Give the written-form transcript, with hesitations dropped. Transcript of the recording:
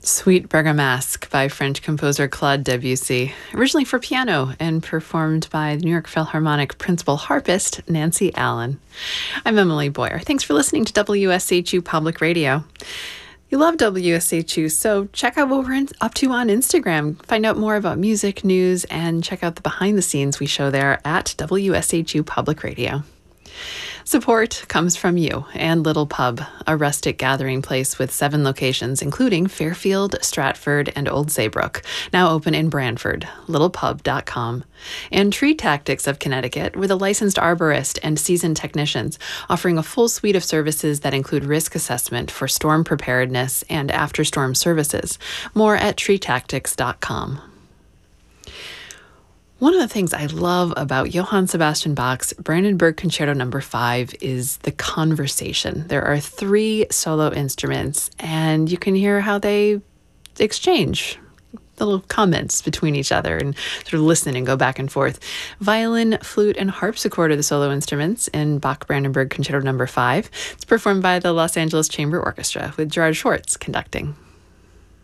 Suite Bergamasque by French composer Claude Debussy, originally for piano and performed by the New York Philharmonic principal harpist Nancy Allen. I'm Emily Boyer. Thanks for listening to WSHU Public Radio. You love WSHU, so check out what we're up to on Instagram. Find out more about music, news, and check out the behind the scenes we show there at WSHU Public Radio. Support comes from you and Little Pub, a rustic gathering place with 7 locations, including Fairfield, Stratford, and Old Saybrook, now open in Brantford, littlepub.com. And Tree Tactics of Connecticut, with a licensed arborist and seasoned technicians, offering a full suite of services that include risk assessment for storm preparedness and after-storm services. More at treetactics.com. One of the things I love about Johann Sebastian Bach's Brandenburg Concerto No. 5 is the conversation. There are 3 solo instruments, and you can hear how they exchange little comments between each other and sort of listen and go back and forth. Violin, flute, and harpsichord are the solo instruments in Bach Brandenburg Concerto No. 5. It's performed by the Los Angeles Chamber Orchestra with Gerard Schwartz conducting.